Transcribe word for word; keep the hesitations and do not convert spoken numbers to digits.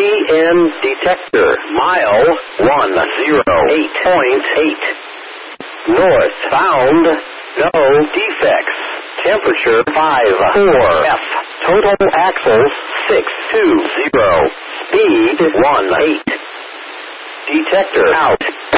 N detector. Mile one zero eight point eight. North found. No defects. Temperature five four F. Total axles six two zero. Speed one eight. Detector out.